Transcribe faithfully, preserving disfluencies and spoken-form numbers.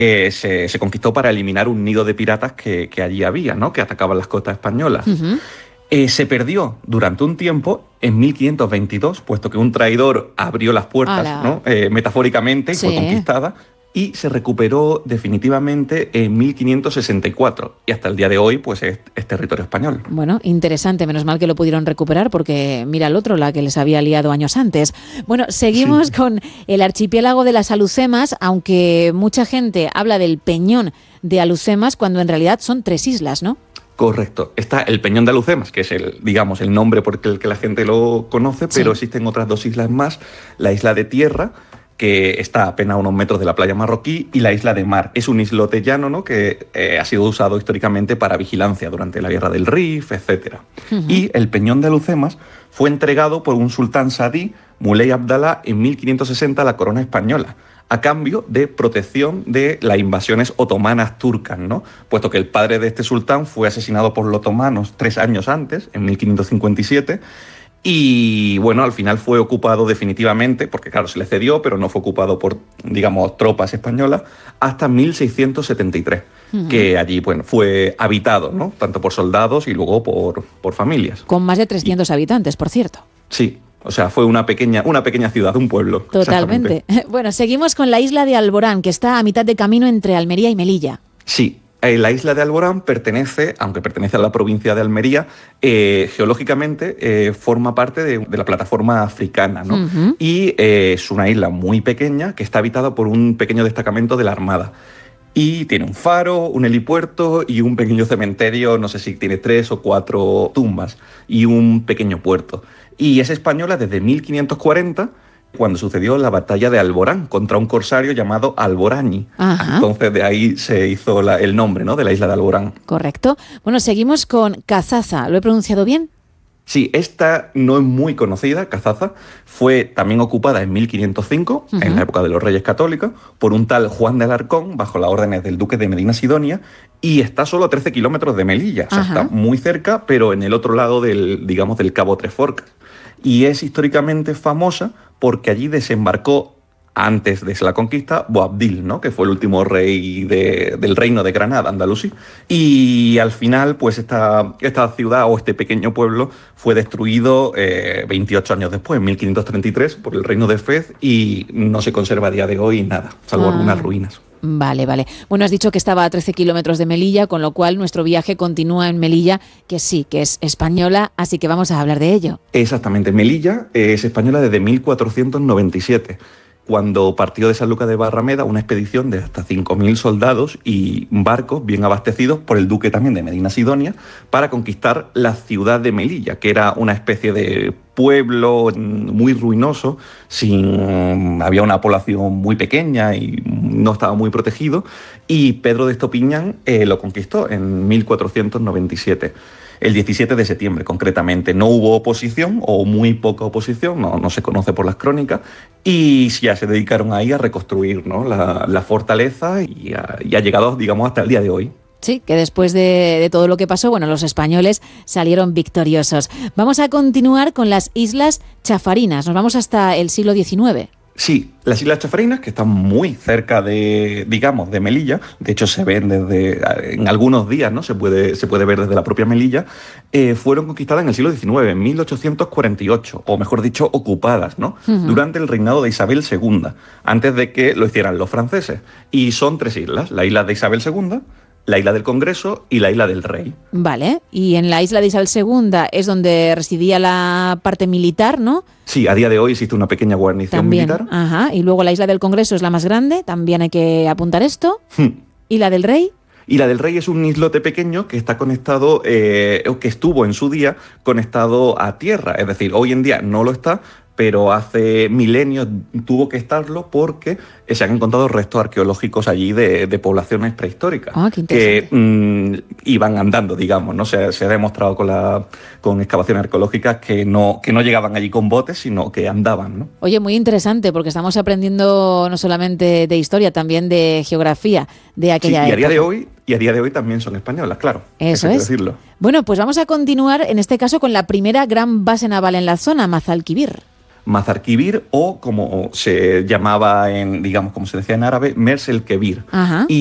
eh, se, se conquistó para eliminar un nido de piratas que, que allí había, ¿no? Que atacaban las costas españolas. Uh-huh. Eh, se perdió durante un tiempo en mil quinientos veintidós, puesto que un traidor abrió las puertas, ¿no? eh, metafóricamente, y sí. fue conquistada, y se recuperó definitivamente en mil quinientos sesenta y cuatro, y hasta el día de hoy pues es, es territorio español. Bueno, interesante, menos mal que lo pudieron recuperar, porque mira el otro, la que les había liado años antes. Bueno, seguimos sí. con el archipiélago de las Alhucemas, aunque mucha gente habla del Peñón de Alhucemas, cuando en realidad son tres islas, ¿no? Correcto. Está el Peñón de Alhucemas, que es el, digamos, el nombre por el que la gente lo conoce, sí. pero existen otras dos islas más, la isla de Tierra, que está apenas a unos metros de la playa marroquí, y la isla de Mar. Es un islote llano, ¿no? que eh, ha sido usado históricamente para vigilancia durante la Guerra del Rif, etcétera. Uh-huh. Y el Peñón de Alhucemas fue entregado por un sultán sadí, Muley Abdalá, en mil quinientos sesenta a la corona española, a cambio de protección de las invasiones otomanas turcas, ¿no? Puesto que el padre de este sultán fue asesinado por los otomanos tres años antes, en mil quinientos cincuenta y siete, y bueno, al final fue ocupado definitivamente, porque claro, se le cedió, pero no fue ocupado por, digamos, tropas españolas, hasta mil seiscientos setenta y tres, uh-huh. que allí, bueno, fue habitado, ¿no? Tanto por soldados y luego por, por familias. Con más de trescientos y, habitantes, por cierto. Sí. O sea, fue una pequeña, una pequeña ciudad, un pueblo. Totalmente. Bueno, seguimos con la isla de Alborán, que está a mitad de camino entre Almería y Melilla. Sí, eh, la isla de Alborán pertenece, aunque pertenece a la provincia de Almería, eh, geológicamente eh, forma parte de, de la plataforma africana, ¿no? Uh-huh. Y eh, es una isla muy pequeña que está habitada por un pequeño destacamento de la Armada. Y tiene un faro, un helipuerto y un pequeño cementerio, no sé si tiene tres o cuatro tumbas, y un pequeño puerto. Y es española desde mil quinientos cuarenta, cuando sucedió la batalla de Alborán contra un corsario llamado Alborañi. Ajá. Entonces de ahí se hizo la, el nombre, ¿no? de la isla de Alborán. Correcto. Bueno, seguimos con Cazaza. ¿Lo he pronunciado bien? Sí, esta no es muy conocida, Cazaza. Fue también ocupada en mil quinientos cinco, uh-huh. en la época de los Reyes Católicos, por un tal Juan de Alarcón, bajo las órdenes del duque de Medina Sidonia, y está solo a trece kilómetros de Melilla. O sea, uh-huh. está muy cerca, pero en el otro lado del, digamos, del Cabo Tres Forcas. Y es históricamente famosa porque allí desembarcó, antes de la conquista, Boabdil, ¿no? que fue el último rey de, del reino de Granada, Andalusí. Y al final, pues esta, esta ciudad o este pequeño pueblo fue destruido eh, veintiocho años después, en mil quinientos treinta y tres, por el reino de Fez, y no se conserva a día de hoy nada, salvo ah. algunas ruinas. Vale, vale. Bueno, has dicho que estaba a trece kilómetros de Melilla, con lo cual nuestro viaje continúa en Melilla, que sí, que es española, así que vamos a hablar de ello. Exactamente. Melilla es española desde mil cuatrocientos noventa y siete. Cuando partió de Sanlúcar de Barrameda una expedición de hasta cinco mil soldados y barcos bien abastecidos por el duque también de Medina Sidonia para conquistar la ciudad de Melilla, que era una especie de pueblo muy ruinoso, sin, había una población muy pequeña y no estaba muy protegido, y Pedro de Estopiñán eh, lo conquistó en mil cuatrocientos noventa y siete. El diecisiete de septiembre, concretamente. No hubo oposición, o muy poca oposición, no, no se conoce por las crónicas, y ya se dedicaron ahí a reconstruir, ¿no? la, la fortaleza y ha, y ha llegado, digamos, hasta el día de hoy. Sí, que después de, de todo lo que pasó, bueno, los españoles salieron victoriosos. Vamos a continuar con las Islas Chafarinas. Nos vamos hasta el siglo diecinueve. Sí, las Islas Chafarinas, que están muy cerca de, digamos, de Melilla, de hecho se ven desde, en algunos días, ¿no? Se puede, se puede ver desde la propia Melilla, eh, fueron conquistadas en el siglo diecinueve, en mil ochocientos cuarenta y ocho, o mejor dicho, ocupadas, ¿no? Uh-huh. Durante el reinado de Isabel segunda, antes de que lo hicieran los franceses. Y son tres islas, la isla de Isabel segunda, la isla del Congreso y la isla del Rey. Vale, y en la isla de Isabel segunda es donde residía la parte militar, ¿no? Sí, a día de hoy existe una pequeña guarnición también, militar. Ajá, y luego la isla del Congreso es la más grande, también hay que apuntar esto. Hmm. ¿Y la del Rey? Y la del Rey es un islote pequeño que está conectado, eh, que estuvo en su día conectado a tierra. Es decir, hoy en día no lo está, pero hace milenios tuvo que estarlo porque se han encontrado restos arqueológicos allí de, de poblaciones prehistóricas. Ah, qué que mmm, iban andando, digamos, ¿no? Se, se ha demostrado con, la, con excavaciones arqueológicas que no, que no llegaban allí con botes, sino que andaban, ¿no? Oye, muy interesante, porque estamos aprendiendo no solamente de historia, también de geografía de aquella sí, y a día época. de hoy Y a día de hoy también son españolas, claro. Eso es. Decirlo. Bueno, pues vamos a continuar en este caso con la primera gran base naval en la zona, Mazalquivir. Mazar-Kibir, o como se llamaba en, digamos, como se decía en árabe, Mers el Kebir. Ajá. Y